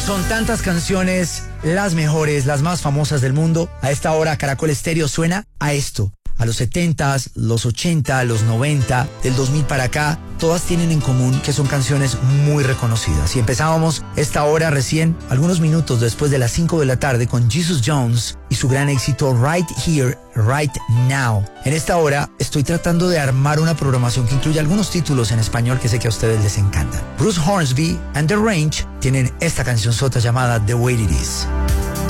Son tantas canciones, las mejores, las más famosas del mundo. A esta hora Caracol Estéreo suena a esto. A los 70s, los 80, los 90, del 2000 para acá, todas tienen en común que son canciones muy reconocidas. Y empezábamos esta hora recién, algunos minutos después de las 5 de la tarde, con Jesus Jones y su gran éxito Right Here, Right Now. En esta hora estoy tratando de armar una programación que incluye algunos títulos en español que sé que a ustedes les encantan. Bruce Hornsby and The Range tienen esta canción sota llamada The Way It Is.